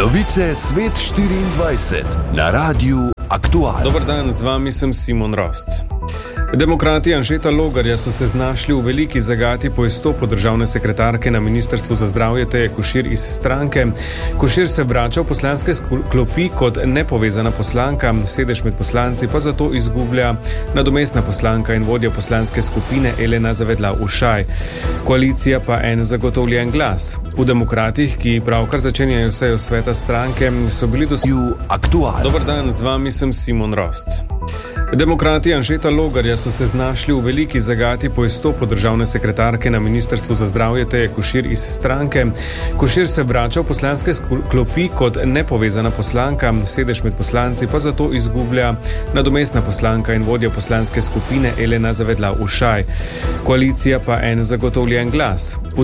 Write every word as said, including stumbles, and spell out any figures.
Novice Svet štiriindvajset na Radiu Aktual. Dober dan, z vami sem Simon Rosc. Demokrati Anžeta Logarja so se znašli v veliki zagati po izstopu državne sekretarke na Ministrstvu za zdravje Teje Košir iz stranke. Košir se vrača v poslanske klopi kot nepovezana poslanka, sedež med poslanci pa zato izgublja nadomestna poslanka in vodja poslanske skupine Elena Zavedla Ušaj. Koalicija pa en zagotovljen glas. V Demokratih, ki pravkar začenjajo sejo sveta stranke, so bili doslej aktualni. Dober dan, z vami sem Simon Rosc. Demokrati Anžeta Logarja so se znašli v veliki zagati po izstopu državne sekretarke na Ministrstvu za zdravje Teje Košir iz stranke. Košir se vrača v poslanske klopi kot nepovezana poslanka, sedež med poslanci pa zato izgublja nadomestna poslanka in vodja poslanske skupine Elena Zavedla Ušaj. Koalicija pa en zagotovljen glas.